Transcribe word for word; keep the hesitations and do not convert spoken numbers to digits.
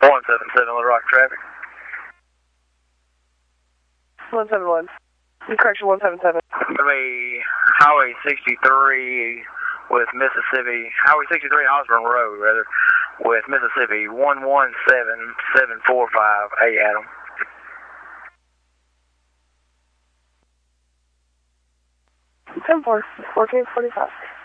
one seven seven, Little Rock traffic. one seven one. Correction, one seven seven. Going to be Highway sixty-three with Mississippi, Highway sixty-three Osborne Road, rather, with Mississippi, one one seven seven four five, A Adam. ten four, fourteen forty-five.